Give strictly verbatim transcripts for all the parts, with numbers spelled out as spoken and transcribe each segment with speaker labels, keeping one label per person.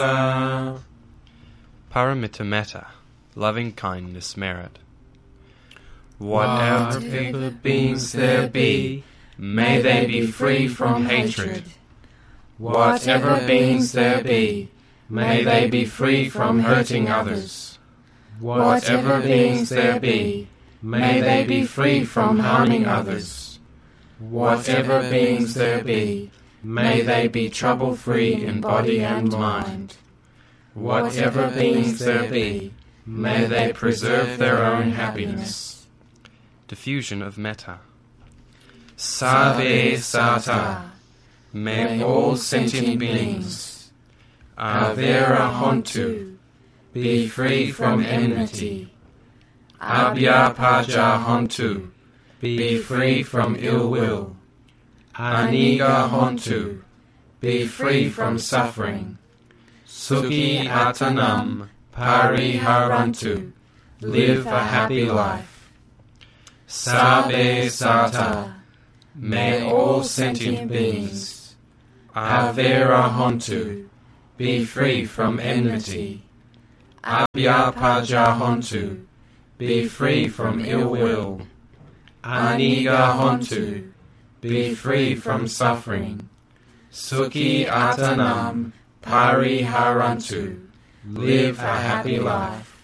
Speaker 1: Paramita metta, loving kindness merit.
Speaker 2: Whatever people beings there be, may they be free from hatred. Whatever beings there be, may they be free from hurting others. Whatever beings there be, may they be free from harming others. Whatever beings there be, may they be trouble-free in body and mind. Whatever beings there be, may they preserve their own happiness.
Speaker 1: Diffusion of metta.
Speaker 2: Sarve Sata, may all sentient beings, Avera Hontu, be free from enmity. Abhyapaja Hontu, be free from ill will. Aniga Hontu, be free from suffering. Sukhi Atanam Pariharantu, live a happy life. Sabe Sata, may all sentient beings, Avera Hontu, be free from enmity. Abhyapaja Hontu, be free from ill will. Aniga Hontu, be free from suffering. Sukhi Atanam Pariharantu, live a happy life.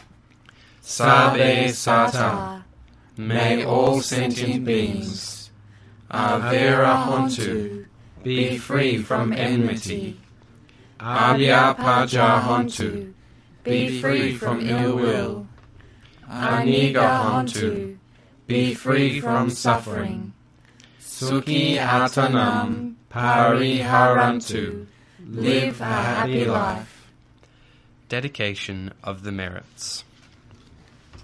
Speaker 2: Sabe Sata, may all sentient beings, Avera Hontu, be free from enmity. Abhyapaja Hontu, be free from ill will. Aniga Hontu, be free from suffering. Sukhi Atanam Pariharantu, live a happy life.
Speaker 1: Dedication of the merits.